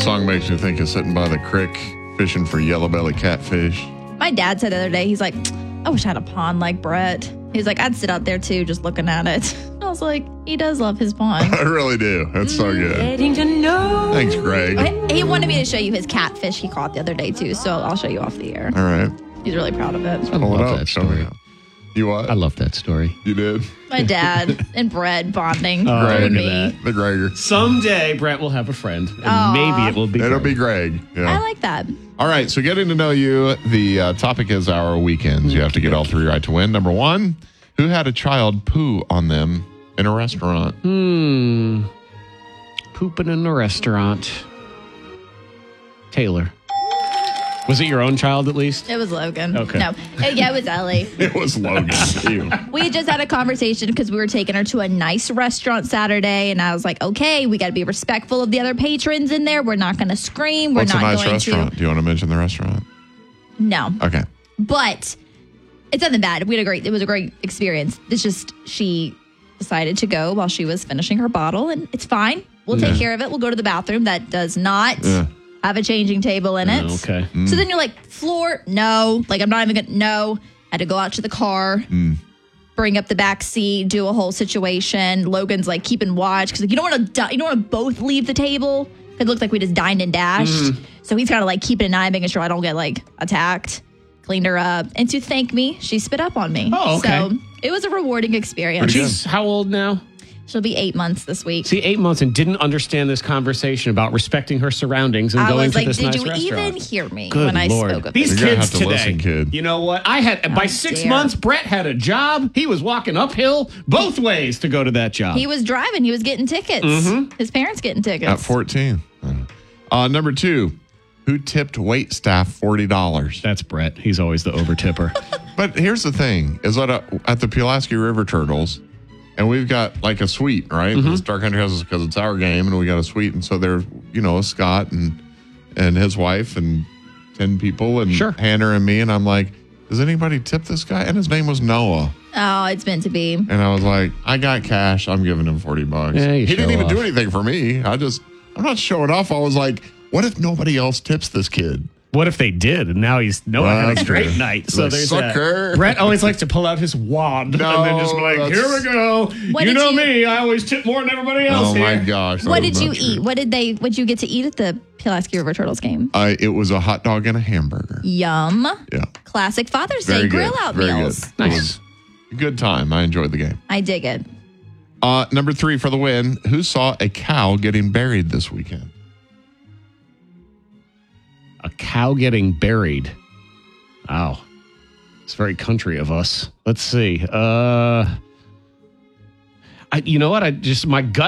song makes you think of sitting by the creek fishing for yellow-belly catfish. My dad said the other day, he's like, I wish I had a pond like Brett. He's like, I'd sit out there too, just looking at it. I was like, he does love his pond. I really do. That's so good. Getting to know. Thanks, Greg. He wanted me to show you his catfish he caught the other day too, so I'll show you off the air. All right. He's really proud of it. I love that story. You what? I love that story. You did? My dad and Brett bonding Greg, with me. The Gregor. Someday Brett will have a friend, and maybe it will be. It'll Greg. be Greg. Yeah. I like that. All right, so getting to know you, the topic is our weekends. You have to get all three right to win. Number one, who had a child poo on them in a restaurant? Pooping in a restaurant. Taylor. Was it your own child at least? It was Logan. Okay. No. Yeah, it was Ellie. It was Logan. Ew. We had just had a conversation because we were taking her to a nice restaurant Saturday, and I was like, okay, we got to be respectful of the other patrons in there. We're not going to scream. We're What's not a nice going restaurant? to. Do you want to mention the restaurant? No. Okay. But it's nothing bad. It was a great experience. It's just she decided to go while she was finishing her bottle, and it's fine. We'll take care of it. We'll go to the bathroom. That does not have a changing table in it. Okay. So then you're like, floor, no. Like, I'm not even going to, no. Had to go out to the car, bring up the back seat, do a whole situation. Logan's like keeping watch because like, you don't want to both leave the table. It looked like we just dined and dashed. So he's kind of like keeping an eye, making sure I don't get like attacked. Cleaned her up. And to thank me, she spit up on me. Oh, okay. So it was a rewarding experience. She's how old now? She'll be 8 months this week. See, 8 months and didn't understand this conversation about respecting her surroundings and I going was to like, this did nice you restaurant. even hear me Good when I Lord. spoke of These this? You're gonna kids have to today. listen, kid. You know what? By 6 dare. months, Brett had a job. He was walking uphill both ways to go to that job. He was driving. He was getting tickets. His parents getting tickets. At 14. Number two, who tipped wait staff $40? That's Brett. He's always the over tipper. But here's the thing, is that at the Pulaski River Turtles, and we've got like a suite, right? Star Country House because it's our game, and we got a suite. And so there's, Scott and his wife and 10 people and Sure. Hannah and me. And I'm like, does anybody tip this guy? And his name was Noah. Oh, it's meant to be. And I was like, I got cash. I'm giving him $40. Yeah, you he didn't show even off. do anything for me. I'm not showing off. I was like, what if nobody else tips this kid? What if they did? And now Noah Well, had a that's great true. night. So Like, there's sucker. that. Brett always likes to pull out his wand No, and then just be like, that's- here we go. What You did know you- me. I always tip more than everybody else Oh here. my gosh. that What was did you not eat? true. What'd you get to eat at the Pulaski River Turtles game? It was a hot dog and a hamburger. Yum. Yeah. Classic Father's Very Day good. grill out Very meals. good. It was a good time. I enjoyed the game. I dig it. Number three for the win. Who saw a cow getting buried this weekend? A cow getting buried. Wow. It's very country of us. Let's see. You know what? My gut